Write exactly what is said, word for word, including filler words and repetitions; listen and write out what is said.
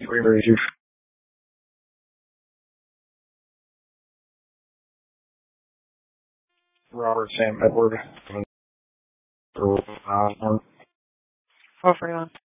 Where is you? Robert Sam Edward. four forty-one.